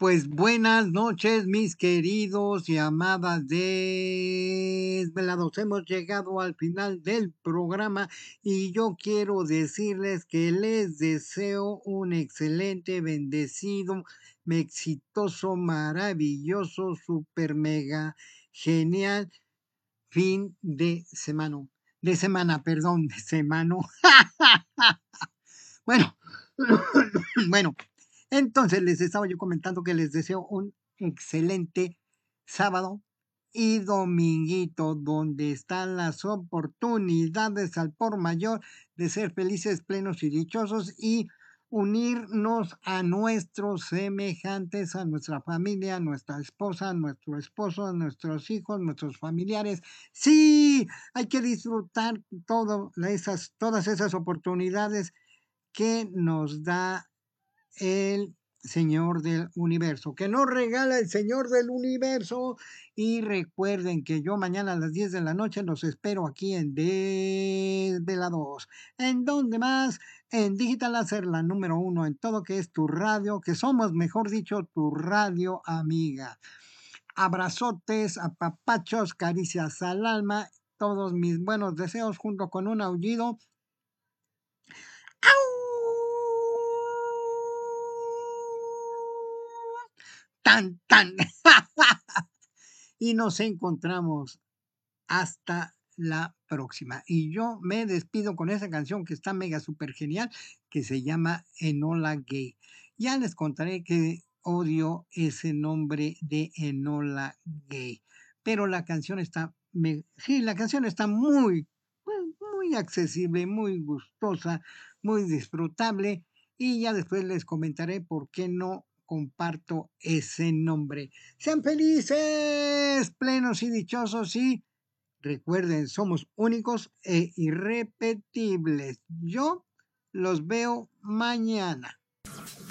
Pues buenas noches, mis queridos y amadas desvelados. Hemos llegado al final del programa y yo quiero decirles que les deseo un excelente, bendecido, exitoso, maravilloso, super mega, genial fin de semana. De semana, perdón, de semana. Bueno, bueno, entonces les estaba yo comentando que les deseo un excelente sábado y dominguito, donde están las oportunidades al por mayor de ser felices, plenos y dichosos y unirnos a nuestros semejantes, a nuestra familia, a nuestra esposa, a nuestro esposo, a nuestros hijos, nuestros familiares. Sí, hay que disfrutar todas esas oportunidades que nos da el Señor del Universo, que nos regala el Señor del Universo. Y recuerden que yo mañana a las 10 de la noche los espero aquí en Desvelados. ¿En dónde más? En Digital Láser, la número 1 en todo, que es tu radio, que somos, mejor dicho, tu radio amiga. Abrazotes, apapachos, caricias al alma, todos mis buenos deseos junto con un aullido. Tan, tan. Y nos encontramos hasta la próxima. Y yo me despido con esa canción que está mega super genial, que se llama Enola Gay. Ya les contaré que odio ese nombre de Enola Gay, pero la canción está, sí, la canción está muy accesible, muy gustosa, muy disfrutable. Y ya después les comentaré por qué no comparto ese nombre. Sean felices, plenos y dichosos y recuerden, somos únicos e irrepetibles. Yo los veo mañana.